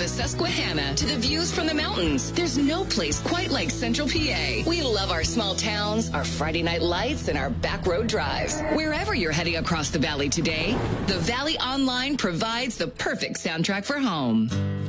the Susquehanna to the views from the mountains, there's no place quite like Central PA. We love our small towns, our Friday night lights, and our back road drives. Wherever you're heading across the valley today, the Valley Online provides the perfect soundtrack for home.